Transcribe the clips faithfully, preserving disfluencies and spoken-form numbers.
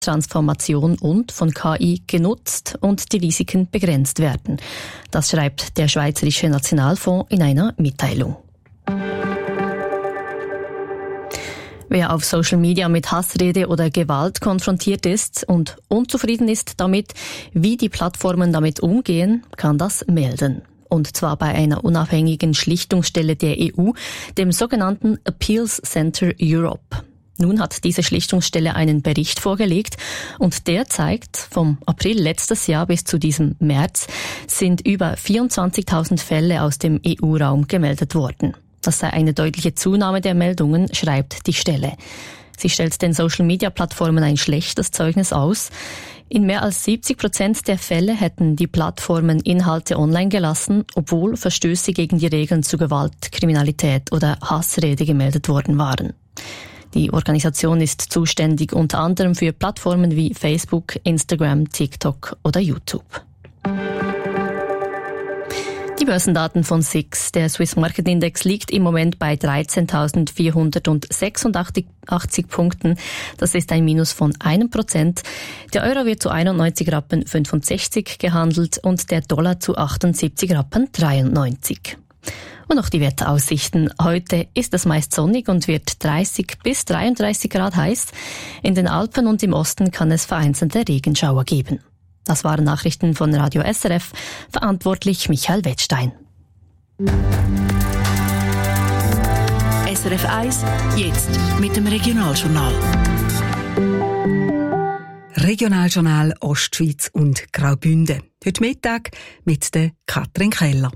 Transformation und von K I genutzt und die Risiken begrenzt werden. Das schreibt der Schweizerische Nationalfonds in einer Mitteilung. Wer auf Social Media mit Hassrede oder Gewalt konfrontiert ist und unzufrieden ist damit, wie die Plattformen damit umgehen, kann das melden. Und zwar bei einer unabhängigen Schlichtungsstelle der E U, dem sogenannten Appeals Center Europe. Nun hat diese Schlichtungsstelle einen Bericht vorgelegt und der zeigt, vom April letztes Jahr bis zu diesem März sind über vierundzwanzigtausend Fälle aus dem E U-Raum gemeldet worden. Das sei eine deutliche Zunahme der Meldungen, schreibt die Stelle. Sie stellt den Social-Media-Plattformen ein schlechtes Zeugnis aus. In mehr als siebzig Prozent der Fälle hätten die Plattformen Inhalte online gelassen, obwohl Verstöße gegen die Regeln zu Gewalt, Kriminalität oder Hassrede gemeldet worden waren. Die Organisation ist zuständig unter anderem für Plattformen wie Facebook, Instagram, TikTok oder YouTube. Die Börsendaten von S I X. Der Swiss Market Index liegt im Moment bei dreizehntausendsvierhundertsechsundachtzig Punkten. Das ist ein Minus von einem Prozent. Der Euro wird zu einundneunzig Rappen fünfundsechzig gehandelt und der Dollar zu achtundsiebzig Rappen dreiundneunzig. Und noch die Wetteraussichten. Heute ist es meist sonnig und wird dreißig bis dreiunddreißig Grad heiß. In den Alpen und im Osten kann es vereinzelte Regenschauer geben. Das waren Nachrichten von Radio S R F. Verantwortlich Michael Wettstein. S R F eins, jetzt mit dem Regionaljournal. Regionaljournal Ostschweiz und Graubünden. Heute Mittag mit der Katrin Keller.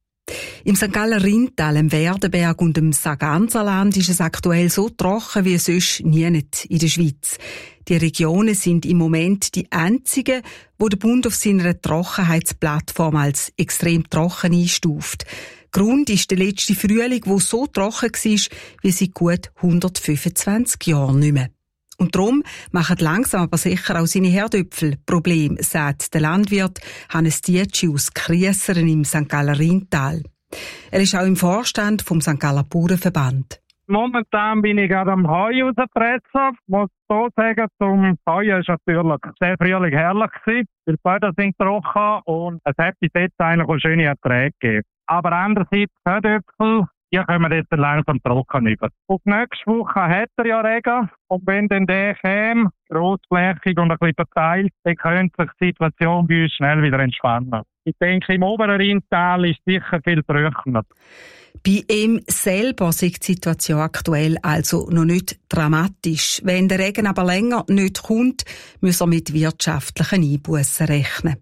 Im Sankt Galler Rintal, im Werdenberg und im Sarganserland ist es aktuell so trocken wie sonst nie nicht in der Schweiz. Die Regionen sind im Moment die einzigen, wo der Bund auf seiner Trockenheitsplattform als extrem trocken einstuft. Grund ist der letzte Frühling, wo so trocken war wie seit gut hundertfünfundzwanzig Jahren nicht mehr. Und darum machen langsam aber sicher auch seine Herdöpfel Probleme, sagt der Landwirt Hannes Dietschi aus Kriesseren im Sankt Galler Rintal. Er ist auch im Vorstand vom Sankt Galler Bauernverband. Momentan bin ich gerade am Heu rauspressen. Ich muss so sagen, zum Heuen war natürlich sehr Frühling herrlich gewesen. Die Böden sind trocken und es hat bis jetzt eigentlich auch schöne Erträge gegeben. Aber andererseits, Herdöpfel, die kommen jetzt langsam trocken über. Und nächste Woche hat er ja Regen. Und wenn dann der käme, grossflächig und ein bisschen verteilt, dann könnte sich die Situation bei uns schnell wieder entspannen. Ich denke, im oberen Rheintal ist sicher viel trockener. Bei ihm selber sieht die Situation aktuell also noch nicht dramatisch. Wenn der Regen aber länger nicht kommt, muss er mit wirtschaftlichen Einbussen rechnen.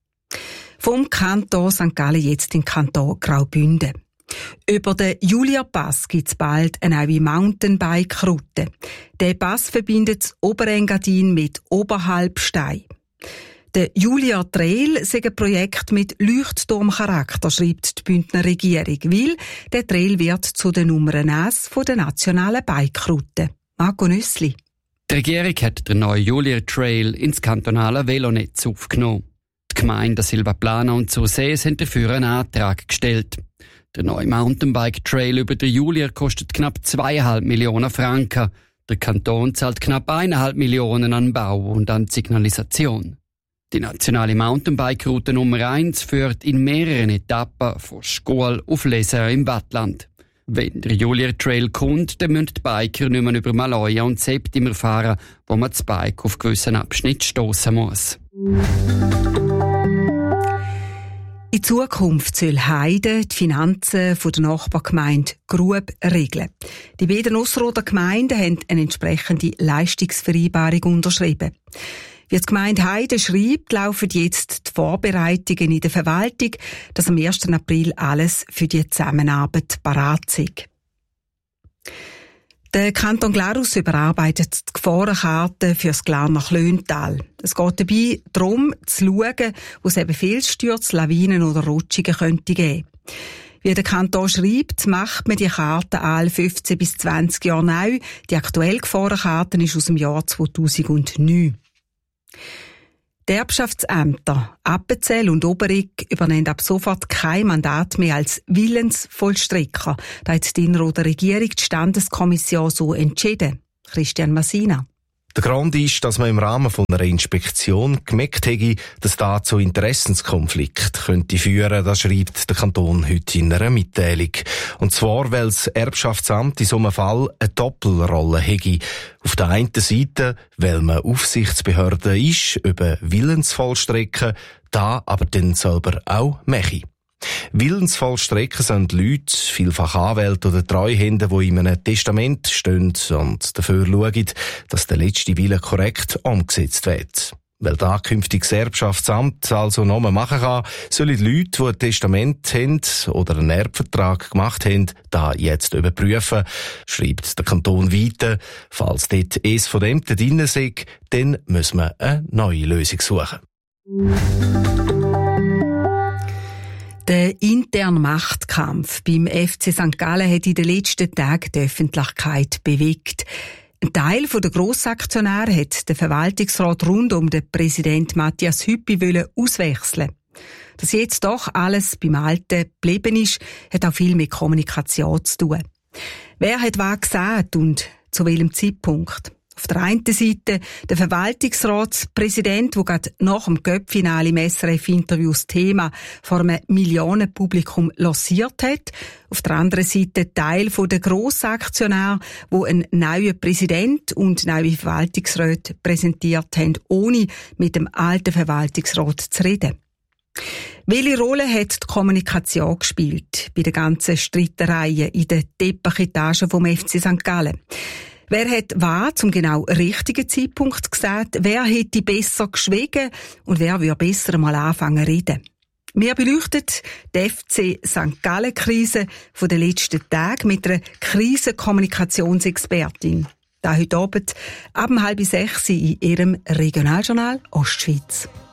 Vom Kanton Sankt Gallen jetzt in Kanton Graubünden. Über den Julierpass gibt es bald eine neue Mountainbike-Route. Der Pass verbindet das Oberengadin mit Oberhalbstein. Der Julier Trail ist ein Projekt mit Leuchtturmcharakter, schreibt die Bündner Regierung, weil der Trail wird zu der Nummer eins der nationalen Bike-Route. Marco Nüssli. Die Regierung hat den neuen Julier Trail ins kantonale Velonetz aufgenommen. Die Gemeinden Silvaplana und Sursees haben dafür einen Antrag gestellt. Der neue Mountainbike-Trail über den Julier kostet knapp zweieinhalb Millionen Franken. Der Kanton zahlt knapp eineinhalb Millionen an Bau und an Signalisation. Die nationale Mountainbike-Route Nummer eins führt in mehreren Etappen von Schkuhl auf Leser im Wattland. Wenn der Julier Trail kommt, dann müssen die Biker nicht mehr über Maloja und Septimer fahren, wo man das Bike auf gewissen Abschnitt stossen muss. In Zukunft soll Heide die Finanzen der Nachbargemeinde Grub regeln. Die beiden Nussroder Gemeinden haben eine entsprechende Leistungsvereinbarung unterschrieben. Wie die Gemeinde Heide schreibt, laufen jetzt die Vorbereitungen in der Verwaltung, dass am ersten April alles für die Zusammenarbeit parat ist. Der Kanton Glarus überarbeitet die Gefahrenkarte für das Glarner Klöntal. Es geht dabei darum, zu schauen, wo es eben Felsstürze, Lawinen oder Rutschungen könnte geben. Wie der Kanton schreibt, macht man die Karte alle fünfzehn bis zwanzig Jahre neu. Die aktuelle Gefahrenkarte ist aus dem Jahr zweitausendneun. Die Erbschaftsämter Appenzell und Oberegg übernehmen ab sofort kein Mandat mehr als Willensvollstrecker. Da hat die Innerrhoder Regierung die Standeskommission so entschieden. Christian Massina. Der Grund ist, dass man im Rahmen von einer Inspektion gemerkt hätte, dass da zu Interessenskonflikt könnte führen. Das schreibt der Kanton heute in einer Mitteilung. Und zwar, weil das Erbschaftsamt in so einem Fall eine Doppelrolle hätte. Auf der einen Seite, weil man Aufsichtsbehörde ist, über Willensvollstrecken, da aber dann selber auch mache. Willensvollstrecker sind Leute, vielfach Anwälte oder Treuhänder, die in einem Testament stehen und dafür schauen, dass der letzte Wille korrekt umgesetzt wird. Weil da künftiges Erbschaftsamt also nochmal machen kann, sollen die Leute, die ein Testament haben oder einen Erbvertrag gemacht haben, da jetzt überprüfen, schreibt der Kanton weiter. Falls dort eins von dem drin ist, dann müssen wir eine neue Lösung suchen. Der interne Machtkampf beim F C Sankt Gallen hat in den letzten Tagen die Öffentlichkeit bewegt. Ein Teil der Grossaktionäre hat den Verwaltungsrat rund um den Präsident Matthias Hüppi auswechseln. Dass jetzt doch alles beim Alten geblieben ist, hat auch viel mit Kommunikation zu tun. Wer hat was gesagt und zu welchem Zeitpunkt? Auf der einen Seite der Verwaltungsratspräsident, der gerade nach dem Cup-Finale im S R F-Interview das Thema vor einem Millionenpublikum lanciert hat. Auf der anderen Seite Teil der Grossaktionäre, die einen neuen Präsident und neue Verwaltungsräte präsentiert haben, ohne mit dem alten Verwaltungsrat zu reden. Welche Rolle hat die Kommunikation gespielt bei den ganzen Streitereien in den Teppichetagen vom F C Sankt Gallen? Wer hat was zum genau richtigen Zeitpunkt gesagt? Wer hätte besser geschwiegen? Und wer würde besser mal anfangen zu reden? Wir beleuchten die F C Sankt Gallen-Krise von den letzten Tagen mit einer Krisenkommunikationsexpertin. Da heute Abend ab halb sechs in ihrem Regionaljournal Ostschweiz.